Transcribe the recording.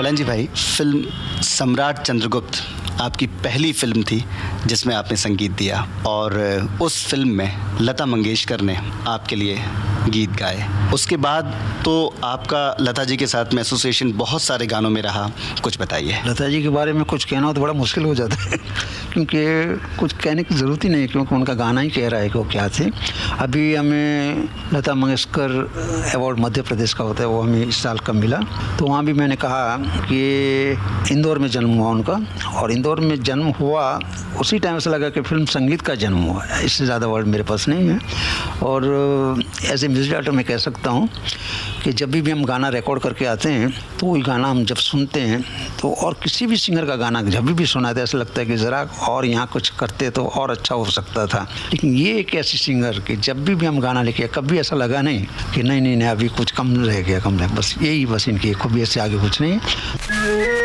कल्याण जी भाई, फिल्म सम्राट चंद्रगुप्त आपकी पहली फिल्म थी जिसमें आपने संगीत दिया और उस फिल्म में लता मंगेशकर ने आपके लिए गीत गाए। उसके बाद तो आपका लता जी के साथ में एसोसिएशन बहुत सारे गानों में रहा, कुछ बताइए। लता जी के बारे में कुछ कहना हो तो बड़ा मुश्किल हो जाता है क्योंकि कुछ कहने की ज़रूरत ही नहीं, क्योंकि उनका गाना ही कह रहा है कि वो क्या थे। अभी हमें लता मंगेशकर अवार्ड मध्य प्रदेश का होता है, वो हमें इस साल का मिला। तो वहाँ भी मैंने कहा कि इंदौर में जन्म हुआ उनका, और इंदौर में जन्म हुआ उसी टाइम से लगा कि फिल्म संगीत का जन्म हुआ। इससे ज़्यादा वर्ड मेरे पास नहीं है। और एज ए म्यूजिक डायरेक्टर मैं कह सकता हूँ कि जब भी हम गाना रिकॉर्ड करके आते हैं तो वही गाना हम जब सुनते हैं तो, और किसी भी सिंगर का गाना जब भी सुनाते ऐसा लगता है कि ज़रा और यहाँ कुछ करते तो और अच्छा हो सकता था। लेकिन ये एक ऐसी सिंगर कि जब भी हम गाना लिखे कभी ऐसा लगा नहीं कि नहीं अभी कुछ कम रह गया, बस यही, बस इनकी खूबी से आगे कुछ नहीं।